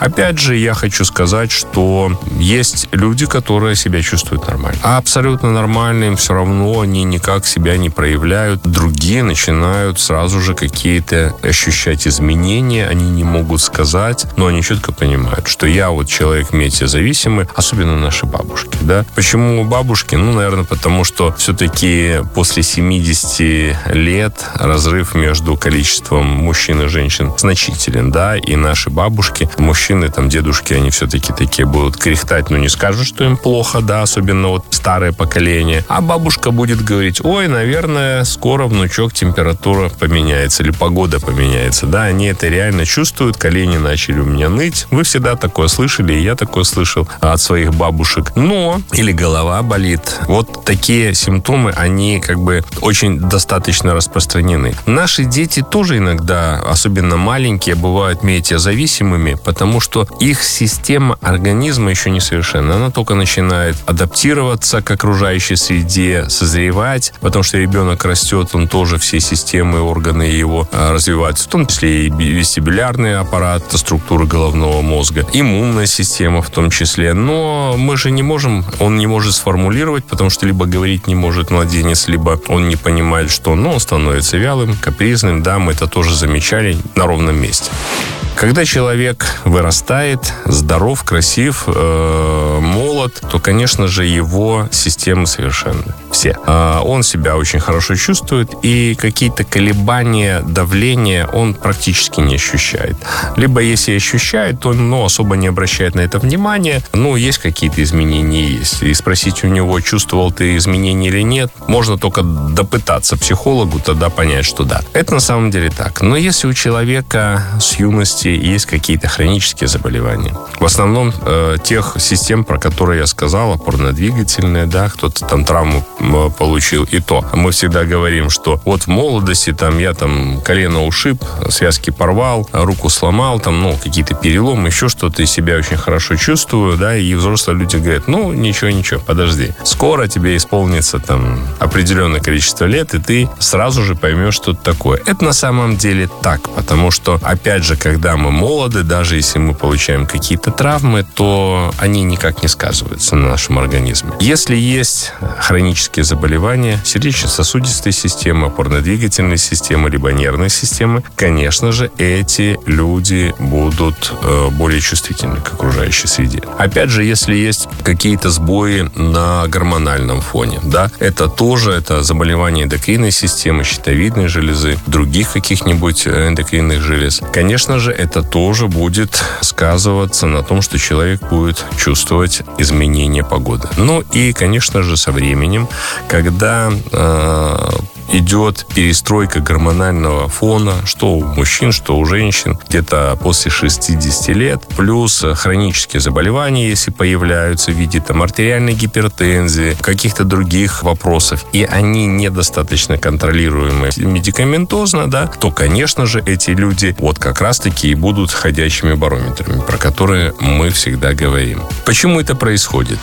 Опять же, я хочу сказать, что есть люди, которые себя чувствуют нормально. А абсолютно нормально им все равно, они никак себя не проявляют. Другие начинают сразу же какие-то ощущать изменения, они не могут сказать, но они четко понимают, что я вот человек метеозависимый, особенно наши бабушки, да. Почему бабушки? Наверное, потому что все-таки после 70 лет разрыв между количеством мужчин и женщин значителен, да, и наши бабушки, мужчины, там, дедушки, они все-таки такие будут кряхтать, но не скажут, что им плохо, да, особенно вот старое поколение. А бабушка будет говорить: ой, наверное, скоро, внучок, температура поменяется или погода поменяется, да, они это реально чувствуют, колени начали у меня ныть. Вы всегда такое слышали, и я такое слышал от своих бабушек. Но, или голова болит. Вот такие симптомы, они как бы очень достаточно распространены. Наши дети тоже иногда, особенно маленькие, бывают метеозависимыми, потому что их система организма еще не совершенна. Она только начинает адаптироваться к окружающей среде, созревать, потому что ребенок растет, он тоже все системы, органы его развиваются, в том числе и вестибулярный аппарат, структура головного мозга, иммунная система в том числе. Но мы же не можем, он не может сформулировать, потому что либо говорить не может младенец, либо он не понимает, что он становится вялым, капризным. Да, мы это тоже замечали на ровном месте. Когда человек вырастает, здоров, красив, молод, то, конечно же, его системы совершенны. Все. Он себя очень хорошо чувствует, и какие-то колебания давления он практически не ощущает. Либо, если ощущает, то он особо не обращает на это внимания. Есть какие-то изменения, есть. И спросить у него, чувствовал ты изменения или нет, можно только допытаться психологу, тогда понять, что да. Это на самом деле так. Но если у человека с юности есть какие-то хронические заболевания, в основном тех систем, про которые я сказал, опорно-двигательные, да, кто-то там травму получил, и то. Мы всегда говорим, что вот в молодости я колено ушиб, связки порвал, руку сломал, какие-то переломы, еще что-то, и себя очень хорошо чувствую, да, и взрослые люди говорят: ничего, подожди, скоро тебе исполнится определенное количество лет, и ты сразу же поймешь, что это такое. Это на самом деле так, потому что, опять же, когда мы молоды, даже если мы получаем какие-то травмы, то они никак не сказываются на нашем организме. Если есть хронические заболевания сердечно-сосудистой системы, опорно-двигательной системы, либо нервной системы, конечно же, эти люди будут более чувствительны к окружающей среде. Опять же, если есть какие-то сбои на гормональном фоне, да, это заболевание эндокринной системы, щитовидной железы, других каких-нибудь эндокринных желез. Конечно же, это тоже будет сказываться на том, что человек будет чувствовать изменения погоды. И, конечно же, со временем, когда идет перестройка гормонального фона, что у мужчин, что у женщин, где-то после 60 лет, плюс хронические заболевания, если появляются в виде артериальной гипертензии, каких-то других вопросов, и они недостаточно контролируемы медикаментозно, да, то, конечно же, эти люди как раз-таки и будут ходячими барометрами, про которые мы всегда говорим. Почему это происходит?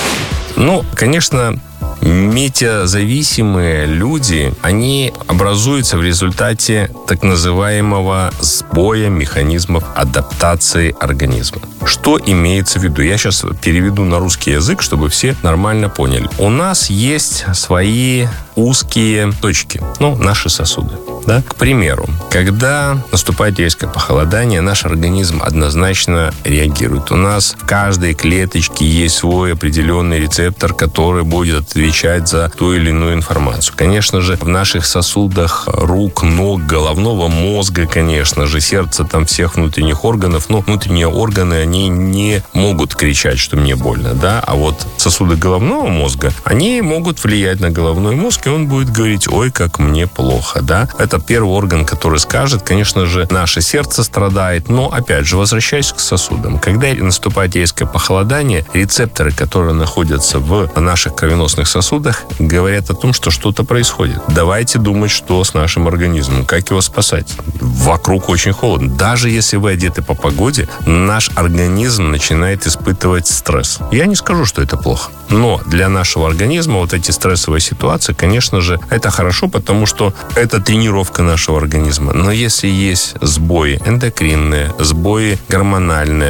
Конечно, метеозависимые люди, они образуются в результате так называемого сбоя механизмов адаптации организма. Что имеется в виду? Я сейчас переведу на русский язык, чтобы все нормально поняли. У нас есть свои узкие точки, наши сосуды. Да? К примеру, когда наступает резкое похолодание, наш организм однозначно реагирует. У нас в каждой клеточке есть свой определенный рецептор, который будет отвечать за ту или иную информацию. Конечно же, в наших сосудах рук, ног, головного мозга, конечно же, сердца, всех внутренних органов, внутренние органы, они не могут кричать, что мне больно, да, а вот сосуды головного мозга, они могут влиять на головной мозг, и он будет говорить: ой, как мне плохо, да. Это первый орган, который скажет. Конечно же, наше сердце страдает, но, опять же, возвращаясь к сосудам, когда наступает резкое похолодание, рецепторы, которые находятся в наших кровеносных сосудах, говорят о том, что что-то происходит. Давайте думать, что с нашим организмом, как его спасать. Вокруг очень холодно. Даже если вы одеты по погоде, наш организм начинает испытывать стресс. Я не скажу, что это плохо, но для нашего организма эти стрессовые ситуации, конечно же, это хорошо, потому что это тренировка нашего организма. Но если есть сбои эндокринные, сбои гормональные,